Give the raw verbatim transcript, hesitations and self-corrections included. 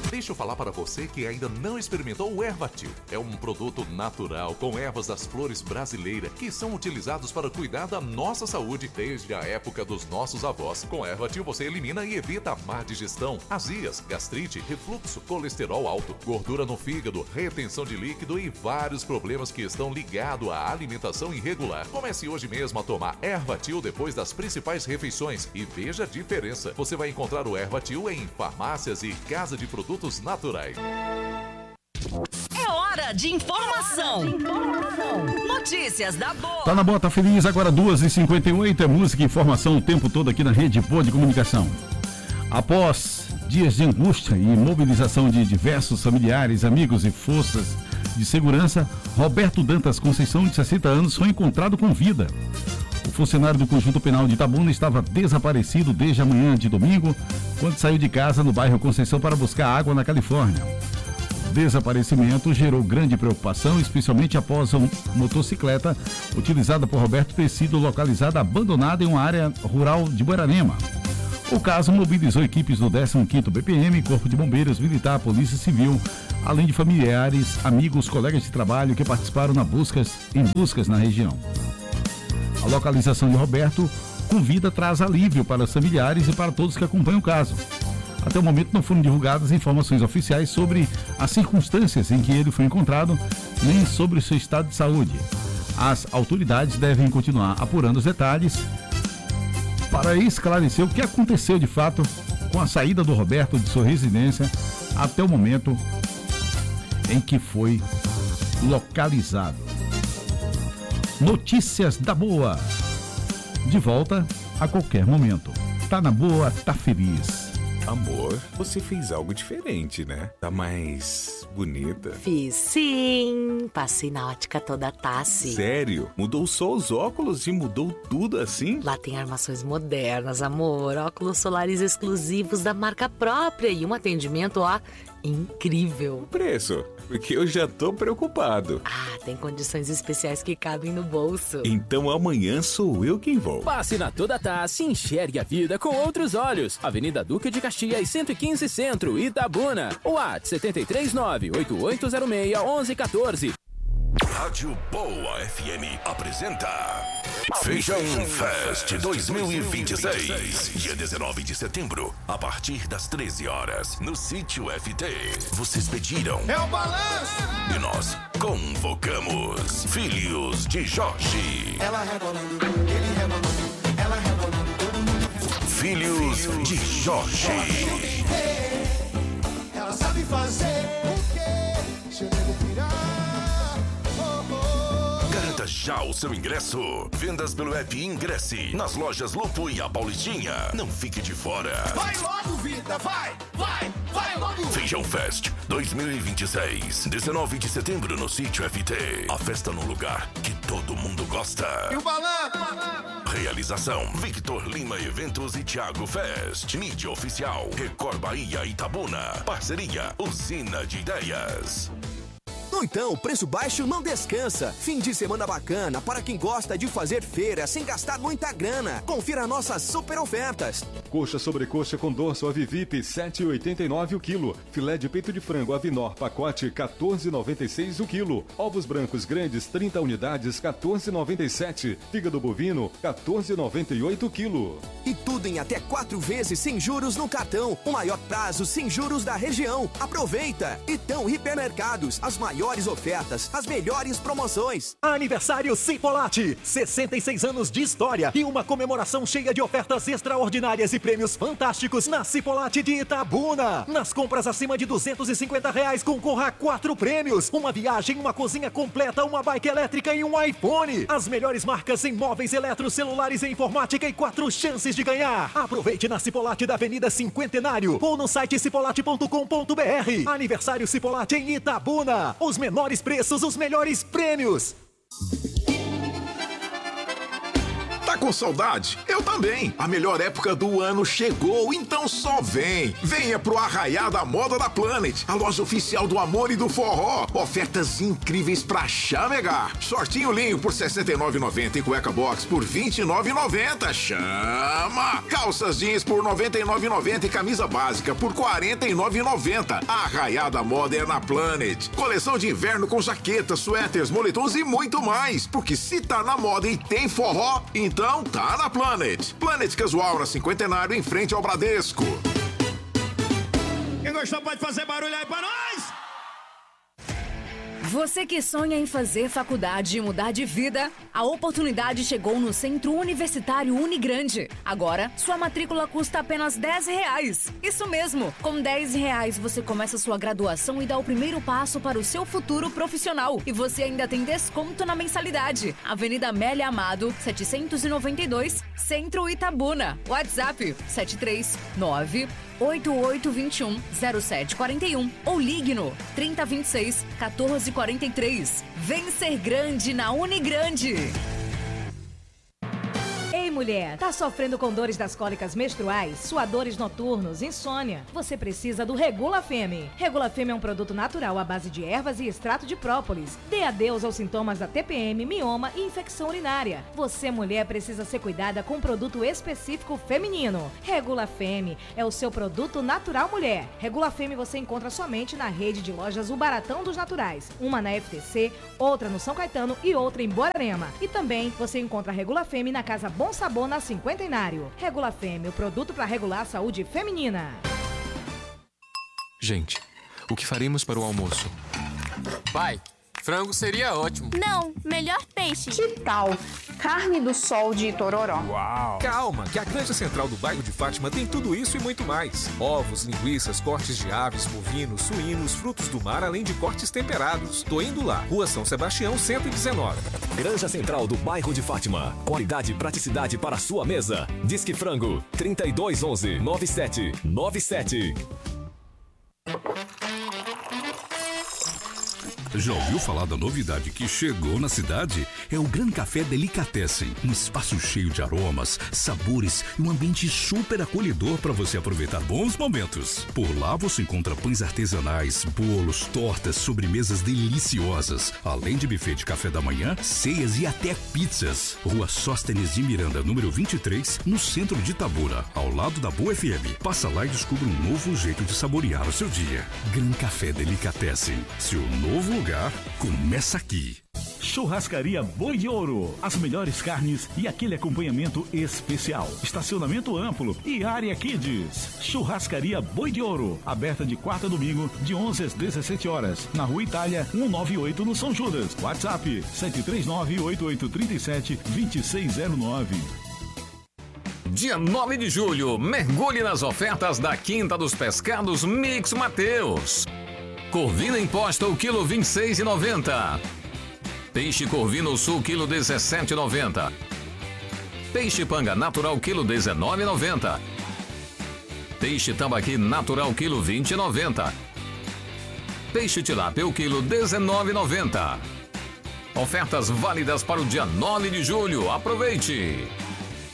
Deixa eu falar para você que ainda não experimentou o Ervatil. É um produto natural com ervas das flores brasileiras que são utilizados para cuidar da nossa saúde desde a época dos nossos avós. Com Ervatil você elimina e evita má digestão, azias, gastrite, refluxo, colesterol alto, gordura no fígado, retenção de líquido e vários problemas que estão ligados à alimentação irregular. Comece hoje mesmo a tomar Ervatil depois das principais refeições e veja a diferença. Você vai encontrar o Ervatil em farmácias e casa de produtos naturais. É hora de informação. Notícias da Boa. Tá na Boa, tá feliz. Agora duas e cinquenta e oito. É música e informação o tempo todo aqui na Rede Boa de Comunicação. Após dias de angústia e mobilização de diversos familiares, amigos e forças de segurança, Roberto Dantas Conceição, de sessenta anos, foi encontrado com vida. O funcionário do Conjunto Penal de Itabuna estava desaparecido desde a manhã de domingo, quando saiu de casa no bairro Conceição para buscar água na Califórnia. O desaparecimento gerou grande preocupação, especialmente após uma motocicleta utilizada por Roberto ter sido localizada abandonada em uma área rural de Guararema. O caso mobilizou equipes do décimo quinto B P M, Corpo de Bombeiros, Militar, Polícia Civil, além de familiares, amigos, colegas de trabalho que participaram na buscas, em buscas na região. A localização de Roberto com vida traz alívio para os familiares e para todos que acompanham o caso. Até o momento não foram divulgadas informações oficiais sobre as circunstâncias em que ele foi encontrado, nem sobre o seu estado de saúde. As autoridades devem continuar apurando os detalhes para esclarecer o que aconteceu de fato com a saída do Roberto de sua residência até o momento em que foi localizado. Notícias da Boa. De volta a qualquer momento. Tá na Boa, tá feliz. Amor, você fez algo diferente, né? Tá mais bonita. Fiz sim. Passei na ótica toda Tassi. Sério? Mudou só os óculos e mudou tudo assim? Lá tem armações modernas, amor. Óculos solares exclusivos da marca própria e um atendimento, ó, incrível. O preço? Porque eu já tô preocupado. Ah, tem condições especiais que cabem no bolso. Então amanhã sou eu quem vou. Passe na Toda Tassi e enxergue a vida com outros olhos. Avenida Duque de Caxias, cento e quinze Centro, Itabuna. WhatsApp sete três nove, oito oito zero seis, um um um quatro. Rádio Boa F M apresenta Feijão Fest dois mil e vinte e seis, dia dezenove de setembro, a partir das treze horas, no Sítio F T. Vocês pediram. É o balanço! E nós convocamos Filhos de Jorge. Ela rebolando, ele rebolando, ela rebolando, todo mundo. Filhos de Jorge. Ela sabe fazer o quê? Se eu devo pirar. Garanta já o seu ingresso. Vendas pelo app Ingresse, nas lojas Lupo e a Paulistinha. Não fique de fora. Vai logo, vida, vai, vai, vai logo. Feijão Fest dois mil e vinte e seis, dezenove de setembro no Sítio F T. A festa num lugar que todo mundo gosta. E o balanço? Realização: Victor Lima Eventos e Thiago Fest. Mídia oficial: Record Bahia Itabuna. Parceria: Usina de Ideias. No Então, preço baixo não descansa. Fim de semana bacana para quem gosta de fazer feira sem gastar muita grana. Confira nossas super ofertas. Coxa sobrecoxa com dorso Avivip, sete reais e oitenta e nove o quilo. Filé de peito de frango Avinor, pacote, quatorze reais e noventa e seis o quilo. Ovos brancos grandes, trinta unidades, quatorze reais e noventa e sete. Fígado bovino, quatorze reais e noventa e oito o quilo. E tudo em até quatro vezes sem juros no cartão. O maior prazo sem juros da região. Aproveita! Então, Hipermercados, as maiores ofertas, as melhores promoções. Aniversário Cipolate, sessenta e seis anos de história e uma comemoração cheia de ofertas extraordinárias e prêmios fantásticos na Cipolate de Itabuna. Nas compras acima de duzentos e cinquenta reais, concorra a quatro prêmios, uma viagem, uma cozinha completa, uma bike elétrica e um iPhone. As melhores marcas em móveis, eletros, celulares e informática e quatro chances de ganhar. Aproveite na Cipolate da Avenida Cinquentenário ou no site cipolate ponto com ponto br. Aniversário Cipolate em Itabuna. Os menores preços, os melhores prêmios. Tá com saudade? Eu também. A melhor época do ano chegou, então só vem. Venha pro Arraiá da Moda da Planet, a loja oficial do amor e do forró. Ofertas incríveis pra chamegar. Shortinho linho por sessenta e nove reais e noventa centavos e cueca box por vinte e nove reais e noventa centavos. Chama! Calças jeans por noventa e nove reais e noventa centavos e camisa básica por quarenta e nove reais e noventa centavos. A Arraiá da Moda é na Planet. Coleção de inverno com jaquetas, suéteres, moletons e muito mais. Porque se tá na moda e tem forró, então tá na Planet. Planet Casual na Cinquentenário, em frente ao Bradesco. Quem gostou pode fazer barulho aí pra nós! Você que sonha em fazer faculdade e mudar de vida, a oportunidade chegou no Centro Universitário Unigrande. Agora, sua matrícula custa apenas dez reais. Isso mesmo, com dez reais você começa sua graduação e dá o primeiro passo para o seu futuro profissional. E você ainda tem desconto na mensalidade. Avenida Amélia Amado, setecentos e noventa e dois, Centro Itabuna. WhatsApp sete três nove oito oito dois um zero sete quatro um ou ligue no trinta vinte e seis quatorze quarenta e três. Vem ser grande na Unigrande. Ei, mulher, tá sofrendo com dores das cólicas menstruais, suadores noturnos, insônia? Você precisa do Regula Femme. Regula Femme é um produto natural à base de ervas e extrato de própolis. Dê adeus aos sintomas da T P M, mioma e infecção urinária. Você, mulher, precisa ser cuidada com um produto específico feminino. Regula Femme é o seu produto natural mulher. Regula Femme você encontra somente na rede de lojas O Baratão dos Naturais. Uma na F T C, outra no São Caetano e outra em Borarema. E também você encontra a Regula Femme na Casa Bom Sabor na Cinquentenário. Regula Femme, o produto para regular a saúde feminina. Gente, o que faremos para o almoço? Pai, frango seria ótimo. Não, melhor peixe. Que tal carne do sol de Itororó? Uau! Calma, que a Granja Central do Bairro de Fátima tem tudo isso e muito mais. Ovos, linguiças, cortes de aves, bovinos, suínos, frutos do mar, além de cortes temperados. Tô indo lá. Rua São Sebastião, cento e dezenove. Granja Central do Bairro de Fátima. Qualidade e praticidade para a sua mesa. Disque Frango, trinta e dois onze, noventa e sete noventa e sete. Já ouviu falar da novidade que chegou na cidade? É o Gran Café Delicatessen. Um espaço cheio de aromas, sabores e um ambiente super acolhedor para você aproveitar bons momentos. Por lá você encontra pães artesanais, bolos, tortas, sobremesas deliciosas. Além de buffet de café da manhã, ceias e até pizzas. Rua Sóstenes de Miranda, número vinte e três, no centro de Itabuna, ao lado da Boa F M. Passa lá e descubra um novo jeito de saborear o seu dia. Gran Café Delicatessen. Seu novo lugar começa aqui. Churrascaria Boi de Ouro. As melhores carnes e aquele acompanhamento especial. Estacionamento amplo e área kids. Churrascaria Boi de Ouro. Aberta de quarta a domingo, de onze às dezessete horas. Na Rua Itália, cento e noventa e oito, no São Judas. WhatsApp sete três nove oito oito três sete dois seis zero nove. Dia nove de julho, mergulhe nas ofertas da Quinta dos Pescados Mix Mateus. Corvina imposta o quilo vinte e seis reais e noventa centavos. Peixe Corvino Sul, quilo dezessete reais e noventa centavos. Peixe Panga Natural, quilo dezenove reais e noventa centavos. Peixe Tambaqui Natural, quilo vinte reais e noventa centavos. Peixe Tilápia, o quilo dezenove reais e noventa centavos. Ofertas válidas para o dia nove de julho. Aproveite!